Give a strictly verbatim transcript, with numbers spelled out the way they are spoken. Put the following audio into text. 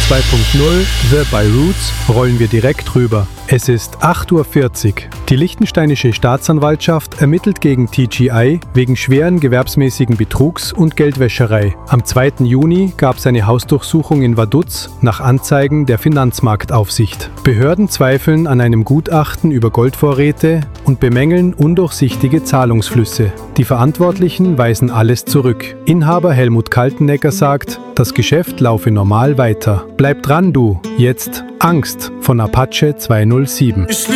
zwei Punkt null, The by Roots, rollen wir direkt rüber. Es ist acht Uhr vierzig. Die liechtensteinische Staatsanwaltschaft ermittelt gegen T G I wegen schweren gewerbsmäßigen Betrugs und Geldwäscherei. Am zweiten Juni gab es eine Hausdurchsuchung in Vaduz nach Anzeigen der Finanzmarktaufsicht. Behörden zweifeln an einem Gutachten über Goldvorräte und bemängeln undurchsichtige Zahlungsflüsse. Die Verantwortlichen weisen alles zurück. Inhaber Helmut Kaltenecker sagt, das Geschäft laufe normal weiter. Bleib dran, du. Jetzt Angst von Apache zweihundertsieben.